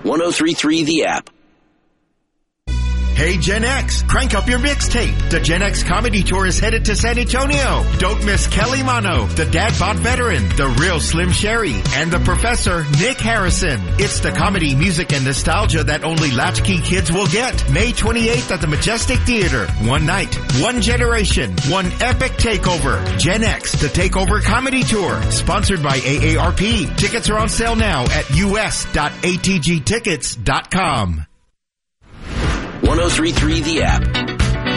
1033 The App. Hey Gen X, crank up your mixtape. The Gen X Comedy Tour is headed to San Antonio. Don't miss Kelly Mano, the Dad Bod veteran, the real Slim Sherry, and the Professor Nick Harrison. It's the comedy, music, and nostalgia that only latchkey kids will get. May 28th at the Majestic Theater. One night, one generation, one epic takeover. Gen X, the Takeover Comedy Tour, sponsored by AARP. Tickets are on sale now at us.atgtickets.com. 1033 The App.